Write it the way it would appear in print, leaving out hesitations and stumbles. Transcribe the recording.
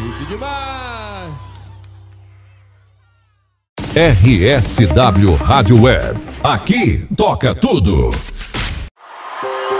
Chique demais! RSW Rádio Web. Aqui toca tudo.